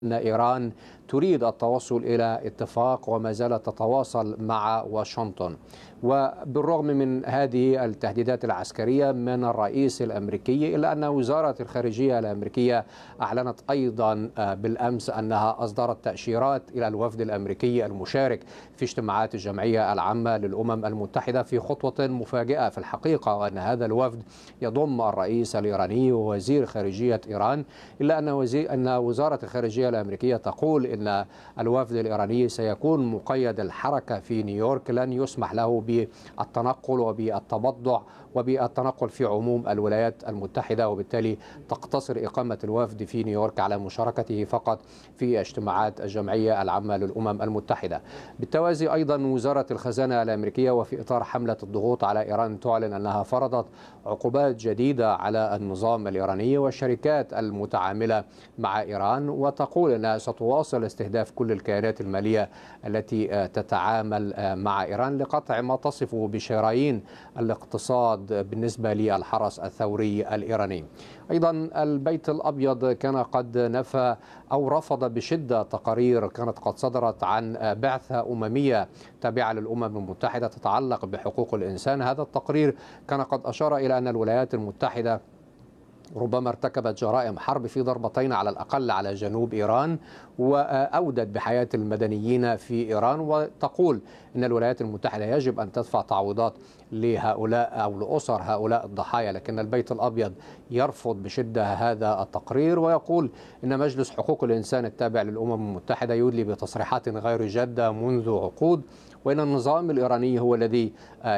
أن إيران تريد التوصل إلى اتفاق وما زالت تتواصل مع واشنطن. وبالرغم من هذه التهديدات العسكرية من الرئيس الأمريكي، إلا أن وزارة الخارجية الأمريكية أعلنت أيضا بالأمس أنها أصدرت تأشيرات إلى الوفد الأمريكي المشارك في اجتماعات الجمعية العامة للأمم المتحدة في خطوة مفاجئة في الحقيقة، وأن هذا الوفد يضم الرئيس الإيراني ووزير خارجية إيران. إلا أن وزارة الخارجية الأمريكية تقول إن الوفد الإيراني سيكون مقيد الحركة في نيويورك، لن يسمح له بالتنقل وبالتبضع وبالتنقل في عموم الولايات المتحدة، وبالتالي تقتصر إقامة الوفد في نيويورك على مشاركته فقط في اجتماعات الجمعية العامة للأمم المتحدة. بالتوازي أيضا وزارة الخزانة الأمريكية وفي إطار حملة الضغوط على إيران تعلن أنها فرضت عقوبات جديدة على النظام الإيراني والشركات المتعاملة مع إيران، وتقول أنها ستواصل استهداف كل الكيانات المالية التي تتعامل مع إيران لقطع ما تصفه بشرايين الاقتصاد بالنسبة للحرس الثوري الإيراني. أيضا البيت الأبيض كان قد نفى أو رفض بشدة تقارير كانت قد صدرت عن بعثة أممية تابعة للأمم المتحدة تتعلق بحقوق الإنسان. هذا التقرير كان قد أشار إلى أن الولايات المتحدة ربما ارتكبت جرائم حرب في ضربتين على الأقل على جنوب إيران، وأودت بحياة المدنيين في إيران، وتقول أن الولايات المتحدة يجب أن تدفع تعويضات لهؤلاء أو لأسر هؤلاء الضحايا. لكن البيت الأبيض يرفض بشدة هذا التقرير، ويقول أن مجلس حقوق الإنسان التابع للأمم المتحدة يدلي بتصريحات غير جادة منذ عقود، وإن النظام الإيراني هو الذي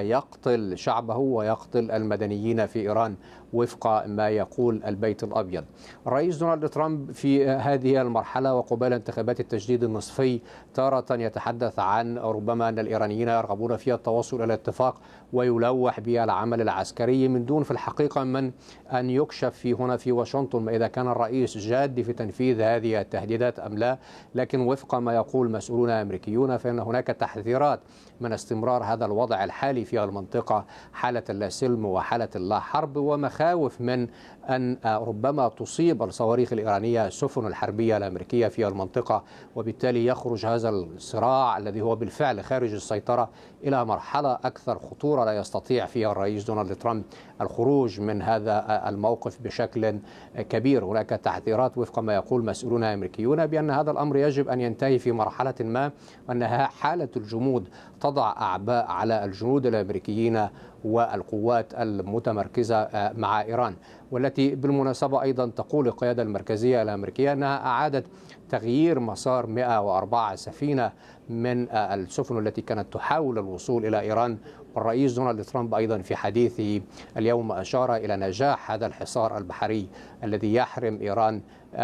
يقتل شعبه ويقتل المدنيين في إيران وفق ما يقول البيت الأبيض. الرئيس دونالد ترامب في هذه المرحلة وقبيل انتخابات التجديد النصفي تارة يتحدث عن ربما أن الإيرانيين يرغبون في التوصل إلى اتفاق ويلوح بالعمل العسكري، من دون في الحقيقة من أن يكشف في هنا في واشنطن ما إذا كان الرئيس جاد في تنفيذ هذه التهديدات أم لا. لكن وفق ما يقول مسؤولون أمريكيون فإن هناك تحذيرات من استمرار هذا الوضع الحالي في المنطقة، حالة اللا سلم وحالة اللا حرب، ومخاوف من أن ربما تصيب الصواريخ الإيرانية السفن الحربية الأمريكية في المنطقة، وبالتالي يخرج هذا الصراع الذي هو بالفعل خارج السيطرة إلى مرحلة أكثر خطورة لا يستطيع فيها الرئيس دونالد ترامب الخروج من هذا الموقف بشكل كبير. هناك تحذيرات وفق ما يقول مسؤولون أمريكيون بأن هذا الأمر يجب أن ينتهي في مرحلة ما، وأنها حالة الجمود تضع أعباء على الجنود الأمريكيين والقوات المتمركزة مع إيران، والتي بالمناسبة أيضا تقول القيادة المركزية الأمريكية أنها أعادت تغيير مسار 104 سفينة من السفن التي كانت تحاول الوصول إلى إيران. والرئيس دونالد ترامب أيضا في حديثه اليوم أشار إلى نجاح هذا الحصار البحري الذي يحرم إيران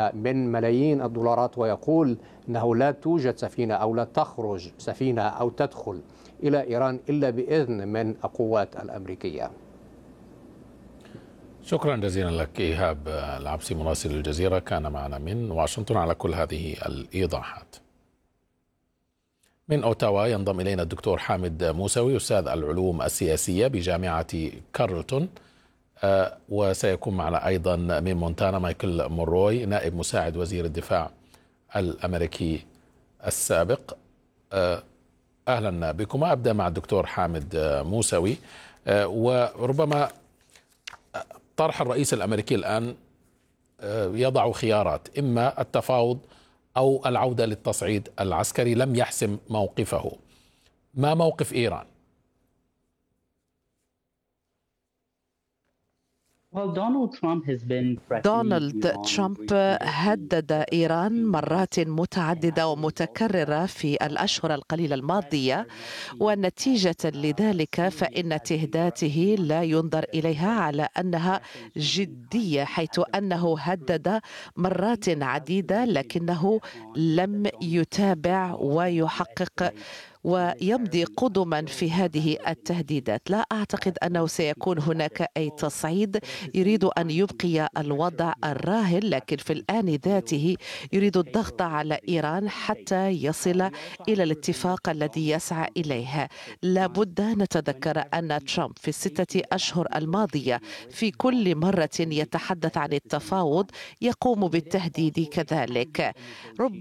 من ملايين الدولارات، ويقول أنه لا توجد سفينة أو لا تخرج سفينة أو تدخل إلى إيران إلا بإذن من القوات الأمريكية. شكرا جزيلا لك إيهاب العبسي مراسل الجزيرة كان معنا من واشنطن على كل هذه الإيضاحات. من أوتاوا ينضم إلينا الدكتور حامد موسوي أستاذ العلوم السياسية بجامعة كارلتون، وسيكون معنا أيضا من مونتانا مايكل موروي نائب مساعد وزير الدفاع الأمريكي السابق. أهلا بكم. أبدأ مع الدكتور حامد موسوي، وربما طرح الرئيس الأمريكي الآن يضع خيارات، إما التفاوض أو العودة للتصعيد العسكري، لم يحسم موقفه. ما موقف إيران؟ دونالد ترامب هدد إيران مرات متعددة ومتكررة في الأشهر القليلة الماضية، ونتيجة لذلك فإن تهديداته لا ينظر إليها على أنها جدية، حيث أنه هدد مرات عديدة لكنه لم يتابع ويحقق ويمضي قدما في هذه التهديدات. لا أعتقد أنه سيكون هناك أي تصعيد. يريد أن يبقي الوضع الراهن، لكن في الآن ذاته يريد الضغط على إيران حتى يصل إلى الاتفاق الذي يسعى إليه. لابد نتذكر أن ترامب في الستة أشهر الماضية في كل مرة يتحدث عن التفاوض يقوم بالتهديد كذلك.